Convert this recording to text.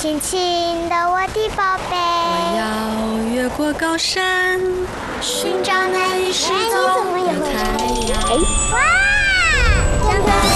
轻轻的我的宝贝。 我要越过高山，寻找那一失踪的太阳。 哇！